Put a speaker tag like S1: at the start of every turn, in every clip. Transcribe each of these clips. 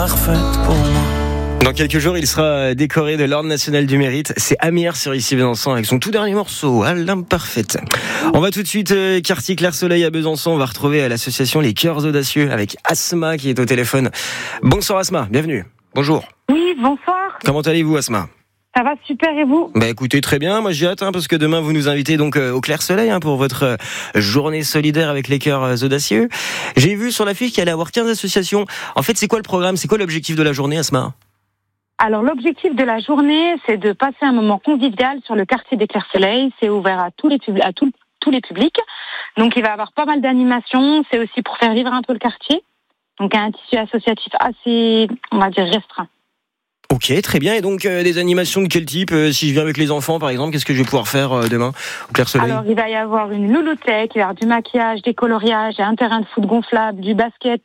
S1: parfaite pour moi.
S2: Dans quelques jours, il sera décoré de l'Ordre national du mérite. C'est Amir sur Ici Besançon avec son tout dernier morceau, à l'imparfaite. On va tout de suite, quartier Clair-Soleil à Besançon. On va retrouver l'association Les Cœurs Audacieux avec Asma qui est au téléphone. Bonsoir Asma, bienvenue. Bonjour.
S3: Oui, bonsoir.
S2: Comment allez-vous Asma ?
S3: Ça va super et vous ?
S2: Écoutez, très bien. Moi, j'ai hâte parce que demain, vous nous invitez donc au Clair-Soleil pour votre journée solidaire avec les Cœurs Audacieux. J'ai vu sur l'affiche qu'il allait y avoir 15 associations. En fait, c'est quoi le programme ? C'est quoi l'objectif de la journée, Asma ?
S3: Alors, l'objectif de la journée, c'est de passer un moment convivial sur le quartier des Clair-Soleil. C'est ouvert à tous les publics. Donc, il va y avoir pas mal d'animations. C'est aussi pour faire vivre un peu le quartier. Donc, un tissu associatif assez, on va dire, restreint.
S2: Ok, très bien. Et donc, des animations de quel type ? Si je viens avec les enfants, par exemple, qu'est-ce que je vais pouvoir faire demain au Clair-Soleil ?
S3: Alors, il va y avoir une loulothèque, il va y avoir du maquillage, des coloriages, un terrain de foot gonflable, du basket,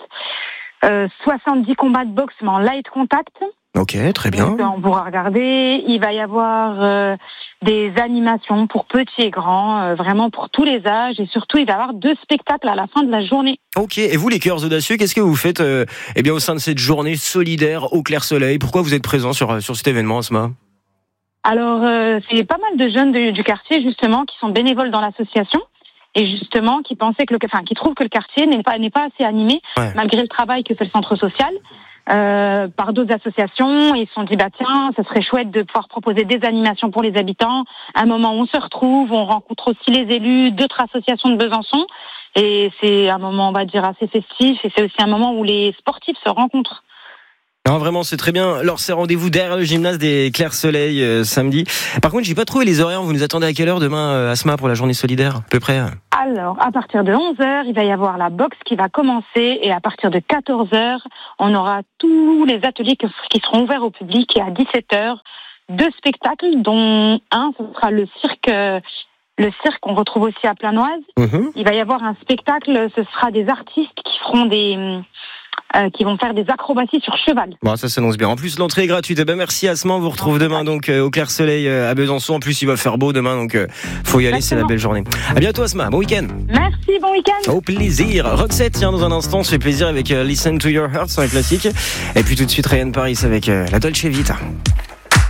S3: 70 combats de boxe, mais en light contact.
S2: Ok, très bien.
S3: Donc, on pourra regarder. Il va y avoir des animations pour petits et grands, vraiment pour tous les âges. Et surtout, il va y avoir 2 spectacles à la fin de la journée. Ok,
S2: et vous les Cœurs Audacieux, qu'est-ce que vous faites au sein de cette journée solidaire au Clair-Soleil ? Pourquoi vous êtes présent sur cet événement, Asma ?
S3: Alors, c'est pas mal de jeunes du quartier, justement, qui sont bénévoles dans l'association. Et justement, qui trouvent que le quartier n'est pas assez animé, malgré le travail que fait le centre social. Par d'autres associations, ils se sont dit tiens, ça serait chouette de pouvoir proposer des animations pour les habitants, un moment où on se retrouve, on rencontre aussi les élus d'autres associations de Besançon, et c'est un moment, on va dire, assez festif, et c'est aussi un moment où les sportifs se rencontrent.
S2: Non, vraiment, c'est très bien. Alors, c'est rendez-vous derrière le gymnase des Clair-Soleil samedi. Par contre, j'ai pas trouvé les horaires. Vous nous attendez à quelle heure demain, Asma, pour la journée solidaire, à peu près ?
S3: Alors, à partir de 11h, il va y avoir la boxe qui va commencer, et à partir de 14h, on aura tous les ateliers qui seront ouverts au public, et à 17h, 2 spectacles, dont un, ce sera le cirque qu'on retrouve aussi à Planoise. Il va y avoir un spectacle, ce sera des artistes qui feront qui vont faire des acrobaties sur cheval.
S2: Bon, ça s'annonce bien. En plus, l'entrée est gratuite. Merci Asma, on vous retrouve demain donc au Clair-Soleil à Besançon. En plus, il va faire beau demain, donc faut y aller. Exactement. C'est la belle journée. À bientôt Asma, bon week-end.
S3: Merci, bon week-end.
S2: Au plaisir. Roxette, tiens, dans un instant, on se fait plaisir avec Listen to Your Heart, c'est un classique. Et puis tout de suite, Ryan Paris avec la Dolce Vita.